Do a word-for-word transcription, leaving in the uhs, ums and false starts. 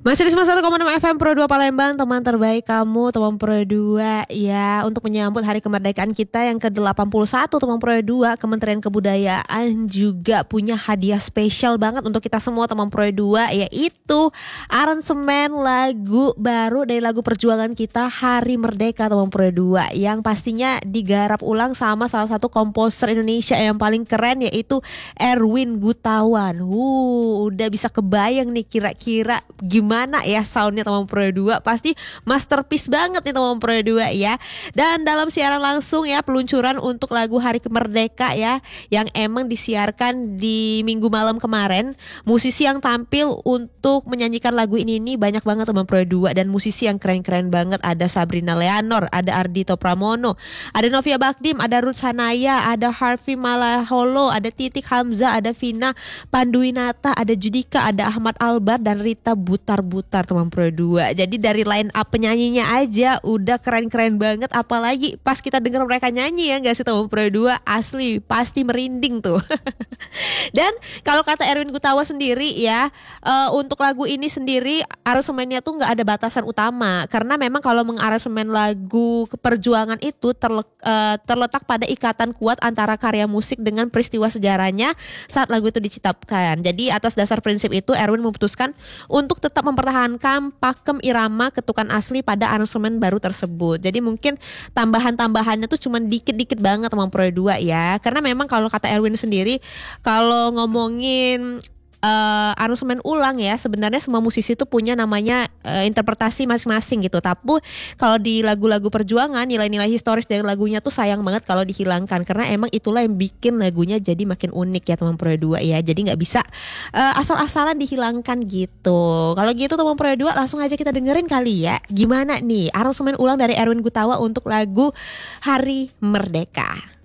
Masih di sembilan puluh satu koma enam F M Pro dua Palembang, teman terbaik kamu, teman Pro dua ya. Untuk menyambut hari kemerdekaan kita yang ke delapan puluh satu, teman Pro dua, Kementerian Kebudayaan juga punya hadiah spesial banget untuk kita semua teman Pro dua, yaitu aransemen lagu baru dari lagu perjuangan kita Hari Merdeka teman Pro dua, yang pastinya digarap ulang sama salah satu komposer Indonesia yang paling keren, yaitu Erwin Gutawan. Uh, udah bisa kebayang nih kira-kira gimana Mana ya soundnya teman Pro dua, pasti masterpiece banget nih teman Pro dua ya. Dan dalam siaran langsung ya, peluncuran untuk lagu Hari Kemerdeka ya, yang emang disiarkan di minggu malam kemarin. Musisi yang tampil untuk menyanyikan lagu ini nih banyak banget teman Pro dua, dan musisi yang keren-keren banget. Ada Sabrina Leanor, ada Ardhito Pramono, ada Novia Bagdim, ada Ruth Sanaya, ada Harvey Malaholo, ada Titik Hamzah, ada Vina Panduwinata, ada Judika, ada Ahmad Albar, dan Rita Butar Butar teman Pro dua. Jadi dari line up penyanyinya aja udah keren-keren banget, apalagi pas kita dengar mereka nyanyi ya gak sih teman Pro dua, asli pasti merinding tuh. Dan kalau kata Erwin Gutawa sendiri ya, uh, untuk lagu ini sendiri aransemennya tuh gak ada batasan utama, karena memang kalau mengaransemen lagu keperjuangan itu terle- uh, terletak pada ikatan kuat antara karya musik dengan peristiwa sejarahnya saat lagu itu diciptakan. Jadi atas dasar prinsip itu Erwin memutuskan untuk tetap mempertahankan pakem irama ketukan asli pada aransemen baru tersebut. Jadi mungkin tambahan-tambahannya tuh cuma dikit-dikit banget teman Pro dua ya. Karena memang kalau kata Erwin sendiri, kalau ngomongin Uh, aransemen ulang ya, sebenarnya semua musisi itu punya namanya uh, interpretasi masing-masing gitu. Tapi kalau di lagu-lagu perjuangan, nilai-nilai historis dari lagunya tuh sayang banget kalau dihilangkan, karena emang itulah yang bikin lagunya jadi makin unik ya teman Pro dua ya. Jadi nggak bisa uh, asal-asalan dihilangkan gitu. Kalau gitu teman Pro dua, langsung aja kita dengerin kali ya, gimana nih aransemen ulang dari Erwin Gutawa untuk lagu Hari Merdeka.